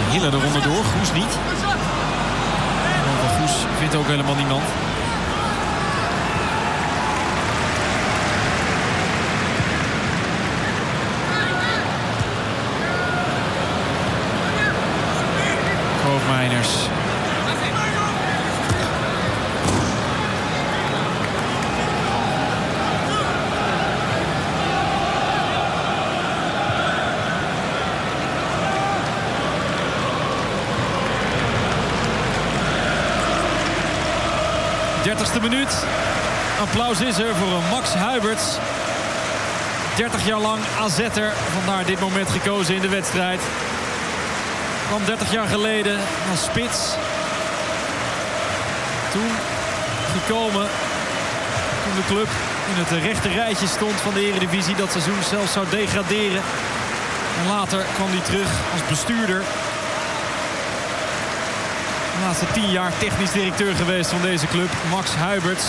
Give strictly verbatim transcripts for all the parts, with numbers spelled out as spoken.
Hille de ronde door, Goes niet. Van Goes vindt ook helemaal niemand. Koopmeiners. dertigste minuut. Applaus is er voor Max Huiberts. dertig jaar lang A Z'er. Vandaar dit moment gekozen in de wedstrijd. Kwam dertig jaar geleden als spits. Toen gekomen toen de club in het rechte rijtje stond van de Eredivisie. Dat seizoen zelfs zou degraderen. En later kwam hij terug als bestuurder. De laatste tien jaar technisch directeur geweest van deze club. Max Huiberts.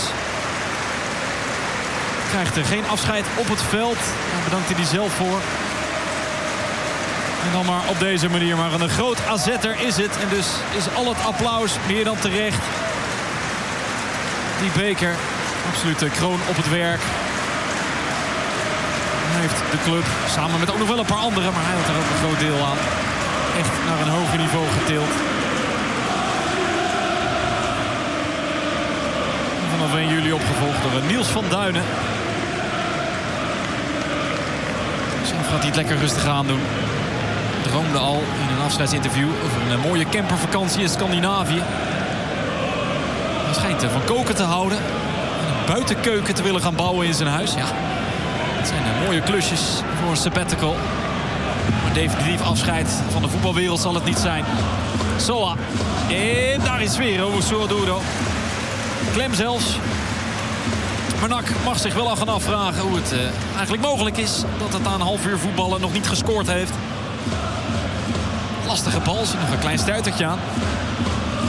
Krijgt er geen afscheid op het veld. Daar bedankt hij zelf voor. En dan maar op deze manier. Maar een groot A Z'er is het. En dus is al het applaus meer dan terecht. Die beker. Absolute kroon op het werk. Hij heeft de club samen met ook nog wel een paar anderen. Maar hij had er ook een groot deel aan. Echt naar een hoger niveau getild. Vanaf één juli opgevolgd door Niels van Duinen. Zelf gaat hij het lekker rustig aan doen. Droomde al in een afscheidsinterview over een mooie campervakantie in Scandinavië. Hij schijnt van koken te houden. En een buitenkeuken te willen gaan bouwen in zijn huis. Ja, het zijn mooie klusjes voor een sabbatical. Maar definitief afscheid van de voetbalwereld zal het niet zijn. Soa. En daar is weer Owosu-Odudo. Klem zelfs. Maar N A C mag zich wel af gaan afvragen hoe het uh, eigenlijk mogelijk is dat het aan een half uur voetballen nog niet gescoord heeft. Lastige bal, zit nog een klein stuitertje aan.